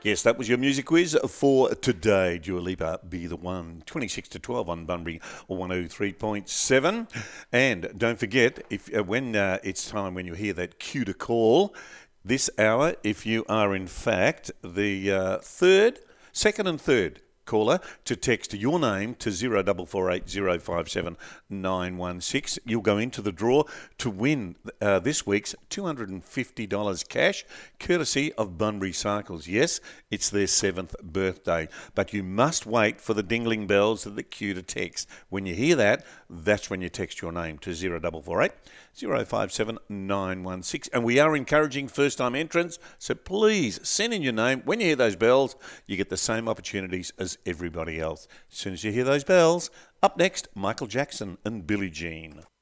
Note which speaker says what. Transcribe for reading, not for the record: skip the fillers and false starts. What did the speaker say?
Speaker 1: Yes, that was your music quiz for today. Dua Lipa, Be the One, 26 to 12 on Bunbury 103.7. And don't forget, if when it's time when you hear that cue to call this hour, if you are in fact the second and third caller to text your name to 0448 057 916. You'll go into the draw to win this week's $250 cash, courtesy of Bunbury Cycles. Yes, it's their 7th birthday, but you must wait for the dingling bells of the cue to text. When you hear that, that's when you text your name to 0448 057 916. And we are encouraging first-time entrants, so please send in your name. When you hear those bells, you get the same opportunities as everybody else. As soon as you hear those bells, up next, Michael Jackson and Billie Jean.